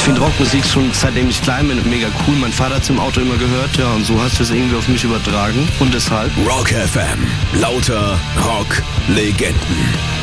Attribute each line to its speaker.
Speaker 1: finde Rockmusik schon seitdem ich klein bin mega cool. Mein Vater hat es im Auto immer gehört, ja, und so hast du es irgendwie auf mich übertragen. Und deshalb
Speaker 2: Rock FM. Lauter Rock-Legenden.